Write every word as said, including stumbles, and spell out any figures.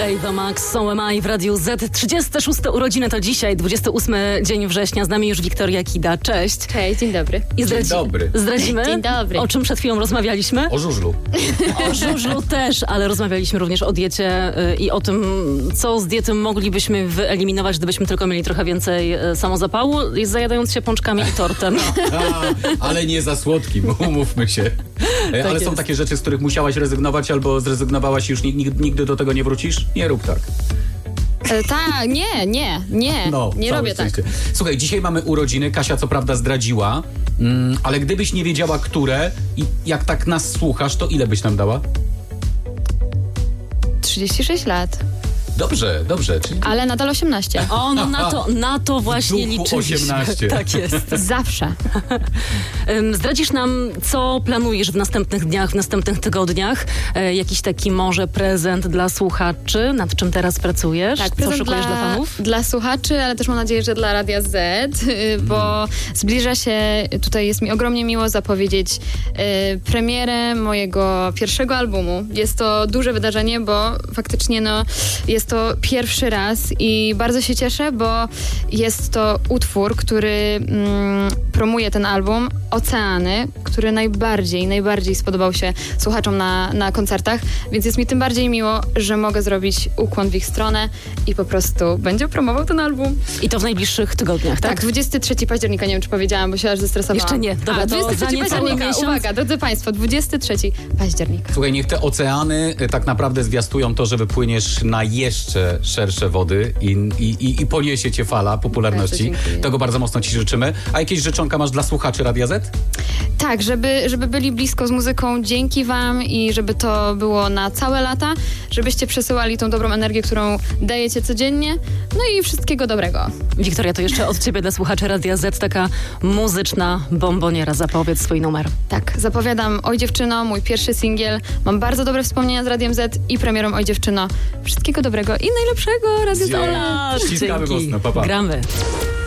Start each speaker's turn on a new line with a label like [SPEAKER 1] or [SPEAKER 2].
[SPEAKER 1] Ava Max, So Am I w Radiu Z. trzydzieste szóste urodziny to dzisiaj, dwudziesty ósmy dzień września. Z nami już Wiktoria Kida. Cześć.
[SPEAKER 2] Cześć, dzień dobry.
[SPEAKER 1] I zdradzi-
[SPEAKER 3] Dzień dobry.
[SPEAKER 1] Zdradzimy,
[SPEAKER 2] Dzień dobry.
[SPEAKER 1] o czym przed chwilą rozmawialiśmy.
[SPEAKER 3] O żużlu.
[SPEAKER 1] O żużlu też, ale rozmawialiśmy również o diecie y, i o tym, co z diety moglibyśmy wyeliminować, gdybyśmy tylko mieli trochę więcej y, samozapału, zajadając się pączkami i tortem.
[SPEAKER 3] A, ale nie za słodkim, umówmy się. E, ale
[SPEAKER 1] jest.
[SPEAKER 3] są takie rzeczy, z których musiałaś rezygnować albo zrezygnowałaś i już nigdy, nigdy do tego nie wrócisz? Nie rób tak.
[SPEAKER 2] E, tak, nie, nie, nie,
[SPEAKER 3] No,
[SPEAKER 2] nie
[SPEAKER 3] całe
[SPEAKER 2] robię tak.
[SPEAKER 3] szczęście. Słuchaj, dzisiaj mamy urodziny. Kasia co prawda zdradziła, mm, ale gdybyś nie wiedziała, które i jak tak nas słuchasz, to ile byś nam dała?
[SPEAKER 2] trzydzieści sześć lat,
[SPEAKER 3] Dobrze, dobrze. Czyli
[SPEAKER 2] ale nadal osiemnaście.
[SPEAKER 1] O, no na to, na to właśnie
[SPEAKER 3] W duchu
[SPEAKER 1] liczyliśmy.
[SPEAKER 3] osiemnaście.
[SPEAKER 1] Tak jest.
[SPEAKER 2] Zawsze.
[SPEAKER 1] Ym, Zdradzisz nam, co planujesz w następnych dniach, w następnych tygodniach? E, jakiś taki może prezent dla słuchaczy? Nad czym teraz pracujesz?
[SPEAKER 2] Tak,
[SPEAKER 1] co
[SPEAKER 2] prezent
[SPEAKER 1] szykujesz dla,
[SPEAKER 2] dla,
[SPEAKER 1] fanów?
[SPEAKER 2] dla słuchaczy, ale też mam nadzieję, że dla Radia Z, y, bo zbliża się, tutaj jest mi ogromnie miło zapowiedzieć y, premierę mojego pierwszego albumu. Jest to duże wydarzenie, bo faktycznie no, jest to pierwszy raz i bardzo się cieszę, bo jest to utwór, który mm, promuje ten album, Oceany, który najbardziej, najbardziej spodobał się słuchaczom na, na koncertach, więc jest mi tym bardziej miło, że mogę zrobić ukłon w ich stronę i po prostu będzie promował ten album.
[SPEAKER 1] I to w najbliższych tygodniach, tak?
[SPEAKER 2] Tak, dwudziestego trzeciego października, nie wiem czy powiedziałam, bo się aż zestresowałam.
[SPEAKER 1] Jeszcze nie. Dobra,
[SPEAKER 2] A,
[SPEAKER 1] to
[SPEAKER 2] dwudziestego
[SPEAKER 1] za
[SPEAKER 2] trzeciego
[SPEAKER 1] niecały
[SPEAKER 2] października,
[SPEAKER 1] miesiąc.
[SPEAKER 2] uwaga, drodzy Państwo, dwudziestego trzeciego października.
[SPEAKER 3] Słuchaj, niech te oceany y, tak naprawdę zwiastują to, że wypłyniesz na jeszcze szersze wody i, i, i, i poniesie cię fala
[SPEAKER 2] Bardzo
[SPEAKER 3] popularności.
[SPEAKER 2] dziękuję.
[SPEAKER 3] Tego bardzo mocno ci życzymy. A jakieś życzonka masz dla słuchaczy Radia Z?
[SPEAKER 2] Tak, żeby, żeby byli blisko z muzyką dzięki wam i żeby to było na całe lata, żebyście przesyłali tą dobrą energię, którą dajecie codziennie, no i wszystkiego dobrego.
[SPEAKER 1] Wiktoria, to jeszcze od ciebie dla słuchaczy Radia Z taka muzyczna bomboniera. Zapowiedz swój numer.
[SPEAKER 2] Tak, zapowiadam Oj dziewczyno, mój pierwszy singiel. Mam bardzo dobre wspomnienia z Radiem Z i premierą Oj dziewczyno. Wszystkiego dobrego i najlepszego, Radio Z.
[SPEAKER 3] Ściskamy mocno, pa, pa.
[SPEAKER 1] Gramy.